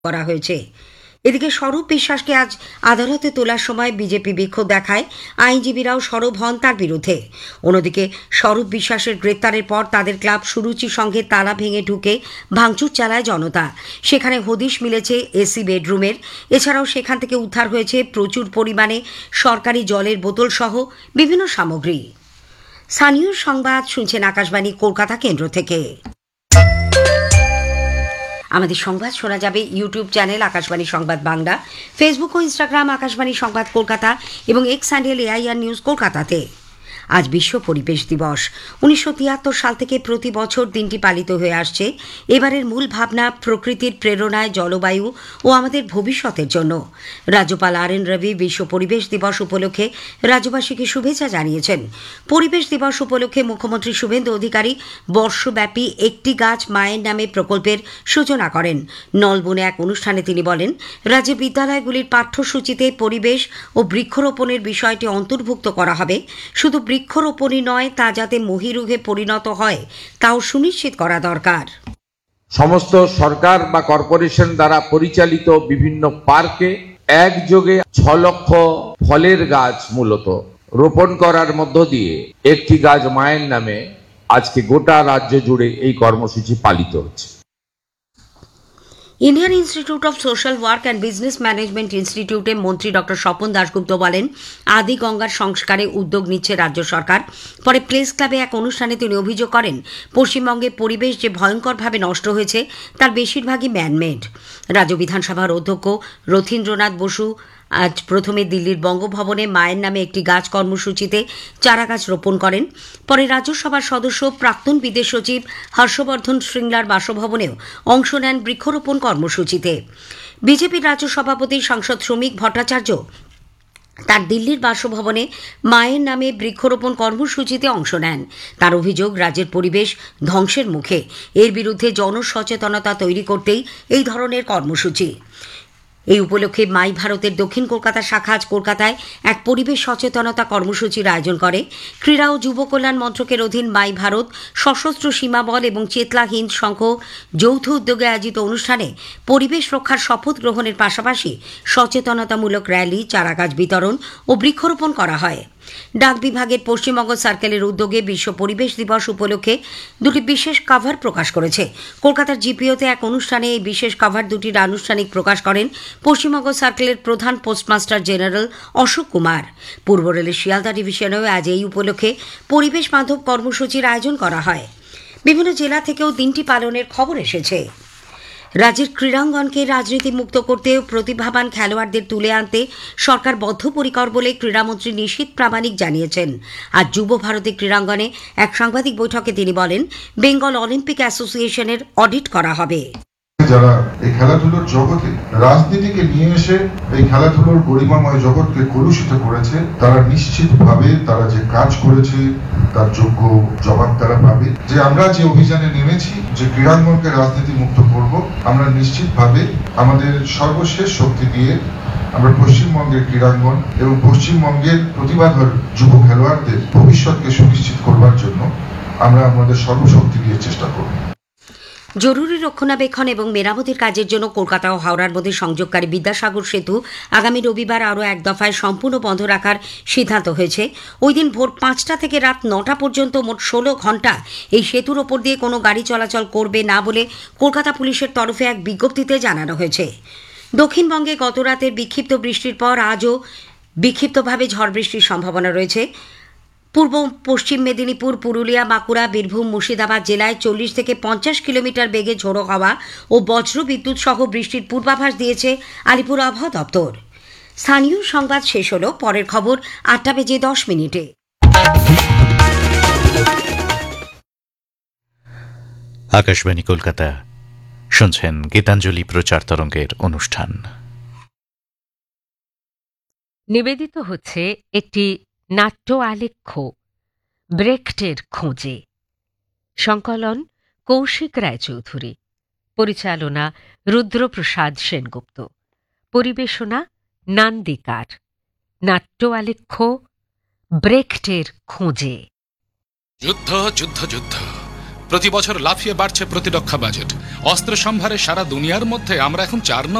করা হয়েছে। এদিকে স্বরূপ বিশ্বাসকে আজ আদালতে তোলার সময় বিজেপি বিক্ষোভ দেখায়, আইনজীবীরাও সরব হন তার বিরুদ্ধে। অন্যদিকে স্বরূপ বিশ্বাসের গ্রেপ্তারের পর তাদের ক্লাব সুরুচি সংঘে তালা ভেঙে ঢুকে ভাঙচুর চালায় জনতা। সেখানে হদিশ মিলেছে এসি বেডরুমের। এছাড়াও সেখান থেকে উদ্ধার হয়েছে প্রচুর পরিমাণে সরকারি জলের বোতল সহ বিভিন্ন সামগ্রী। স্থানীয় সংবাদ শুনছেন আকাশবাণী কলকাতা কেন্দ্র থেকে। আমাদের সংবাদ শোনা যাবে ইউটিউব চ্যানেল আকাশবাণী সংবাদ বাংলা, ফেসবুক ও ইনস্টাগ্রাম আকাশবাণী সংবাদ কলকাতা এবং এক্স হ্যান্ডেল AIR নিউজ কলকাতাতে। আজ বিশ্ব পরিবেশ দিবস। 1973 সাল থেকে প্রতি বছর দিনটি পালিত হয়ে আসছে। এবারের মূল ভাবনা প্রকৃতির প্রেরণায় জলবায়ু ও আমাদের ভবিষ্যতের জন্য। রাজ্যপাল RN রবি বিশ্ব পরিবেশ দিবস উপলক্ষে রাজ্যবাসীকে শুভেচ্ছা জানিয়েছেন। পরিবেশ দিবস উপলক্ষে মুখ্যমন্ত্রী শুভেন্দু অধিকারী বর্ষব্যাপী একটি গাছ মায়ের নামে প্রকল্পের সূচনা করেন। নলবনে এক অনুষ্ঠানে তিনি বলেন, রাজ্যের বিদ্যালয়গুলির পাঠ্যসূচিতে পরিবেশ ও বৃক্ষরোপণের বিষয়টি অন্তর্ভুক্ত করা হবে। শুধু বৃক্ষরোপণই নয়, তা যাতে মহিরুহে পরিণত হয় তাও সুনিশ্চিত করা দরকার। সমস্ত সরকার বা কর্পোরেশন দ্বারা পরিচালিত বিভিন্ন পার্কে একযোগে 6 লক্ষ ফলের গাছ মূলত রোপণ করার মধ্য দিয়ে একটি গাছ মায়ের নামে আজকে গোটা রাজ্য জুড়ে এই কর্মসূচি পালিত হচ্ছে। Indian institute of social work and business management ইনস্টিটিউটে মন্ত্রী ডক্টর স্বপন দাশগুপ্ত বলেন, আদি গঙ্গার সংস্কারে উদ্যোগ নিচ্ছে রাজ্য সরকার। পরে প্লেস ক্লাবে এক অনুষ্ঠানে তিনি অভিযোগ করেন, পশ্চিমবঙ্গে পরিবেশ যে ভয়ঙ্করভাবে নষ্ট হয়েছে তার বেশিরভাগই ম্যানমেড। রাজ্য বিধানসভার অধ্যক্ষ রথীন্দ্রনাথ বসু আজ প্রথমে দিল্লির বঙ্গভবনে মায়ের নামে একটি গাছ কর্মসূচিতে চারা গাছ রোপণ করেন। পরে রাজ্যসভার সদস্য প্রাক্তন বিদেশ সচিব হর্ষবর্ধন শৃঙ্গলার বাসভবনেও অংশ নেন বৃক্ষরোপণ কর্মসূচিতে। বিজেপির রাজ্য সভাপতি সাংসদ শ্রমিক ভট্টাচার্য তার দিল্লির বাসভবনে মায়ের নামে বৃক্ষরোপণ কর্মসূচিতে অংশ নেন। তার অভিযোগ, রাজ্যের পরিবেশ ধ্বংসের মুখে। এর বিরুদ্ধে জনসচেতনতা তৈরি করতেই এই ধরনের কর্মসূচি। এই উপলক্ষে মাই ভারতের দক্ষিণ কলকাতা শাখা আজ কলকাতায় এক পরিবেশ সচেতনতা কর্মসূচির আয়োজন করে। ক্রীড়া ও যুব কল্যাণ মন্ত্রকের অধীন মাই ভারত, সশস্ত্র সীমাবল এবং চেতলা হিন্দ সংঘ যৌথ উদ্যোগে আয়োজিত অনুষ্ঠানে পরিবেশ রক্ষার শপথ গ্রহণের পাশাপাশি সচেতনতামূলক র্যালি, চারাগাছ বিতরণ ও বৃক্ষরোপণ করা হয়। ডাক বিভাগের পশ্চিমবঙ্গ সার্কেলের উদ্যোগে বিশ্ব পরিবেশ দিবস উপলক্ষে দুটি বিশেষ কভার প্রকাশ করেছে। কলকাতার জিপিওতে এক অনুষ্ঠানে এই বিশেষ কভার দুটির আনুষ্ঠানিক প্রকাশ করেন পশ্চিমবঙ্গ সার্কেলের প্রধান পোস্টমাস্টার জেনারেল অশোক কুমার। পূর্ব রেলের শিয়ালদা ডিভিশনেও আজ এই উপলক্ষে পরিবেশ বান্ধব কর্মসূচির আয়োজন করা হয়। বিভিন্ন জেলা থেকেও দিনটি পালনের খবর এসেছে। রাজ্যের ক্রীড়াঙ্গনকে রাজনীতি মুক্ত করতে ও প্রতিভাবান খেলোয়াড়দের তুলে আনতে সরকার বদ্ধপরিকর বলে ক্রীড়ামন্ত্রী নিশীথ প্রামাণিক জানিয়েছেন। আজ যুব ভারতী ক্রীড়াঙ্গনে এক সাংবাদিক বৈঠকে তিনি বলেন, বেঙ্গল অলিম্পিক অ্যাসোসিয়েশনের অডিট করা হবে। যারা এই খেলাধুলোর জগতে রাজনীতিকে নিয়ে এসে এই খেলাধুলোর গরিমাময় জগৎকে কলুষিত করেছে, তারা নিশ্চিতভাবে তারা যে কাজ করেছে তার যোগ্য জবাব তারা পাবে। যে আমরা যে অভিযানে নেমেছি, যে ক্রীড়াঙ্গনকে রাজনীতি মুক্ত করব, আমরা নিশ্চিতভাবে আমাদের সর্বশেষ শক্তি দিয়ে আমরা পশ্চিমবঙ্গের ক্রীড়াঙ্গন এবং পশ্চিমবঙ্গের প্রতিভাধর যুব খেলোয়াড়দের ভবিষ্যৎকে সুনিশ্চিত করবার জন্য আমরা আমাদের সর্বশক্তি দিয়ে চেষ্টা করব। জরুরি রক্ষণাবেক্ষণ এবং মেরামতির কাজের জন্য কলকাতা ও হাওড়ার মধ্যে সংযোগকারী বিদ্যাসাগর সেতু আগামী রবিবার আরও এক দফায় সম্পূর্ণ বন্ধ রাখার সিদ্ধান্ত হয়েছে। ওই দিন ভোর 5টা থেকে রাত 9টা পর্যন্ত মোট 16 ঘণ্টা এই সেতুর ওপর দিয়ে কোনো গাড়ি চলাচল করবে না বলে কলকাতা পুলিশের তরফে এক বিজ্ঞপ্তিতে জানানো হয়েছে। দক্ষিণবঙ্গে গত রাতের বিক্ষিপ্ত বৃষ্টির পর আজও বিক্ষিপ্তভাবে ঝড় বৃষ্টির সম্ভাবনা রয়েছে। পূর্ব পশ্চিম মেদিনীপুর, পুরুলিয়া, বাঁকুড়া, বীরভূম, মুর্শিদাবাদ জেলায় 40 থেকে 50 কিলোমিটার বেগে ঝোড়ো হাওয়া ও বজ্র বিদ্যুৎ সহ বৃষ্টির পূর্বাভাস দিয়েছে আলিপুর আবহাওয়া দপ্তর। স্থানীয় সংবাদ শেষ হল। পরের খবর 8:10 আকাশবাণী কলকাতা শুনছেন গীতাঞ্জলি প্রচার তরঙ্গের অনুষ্ঠান। নিবেদিত হচ্ছে একটি নাট্য আলেখ্য, ব্রেখটের খোঁজে। সংকলন কৌশিক রায়চৌধুরী, পরিচালনা রুদ্রপ্রসাদ সেনগুপ্ত, পরিবেশনা নান্দিকার। নাট্য আলেখ্য ব্রেখটের খোঁজে। যুদ্ধ যুদ্ধ যুদ্ধ, প্রতি বছর লাফিয়ে বাড়ছে প্রতিরক্ষা বাজেট। অস্ত্র সম্ভারে সারা দুনিয়ার মধ্যে আমরা এখন 4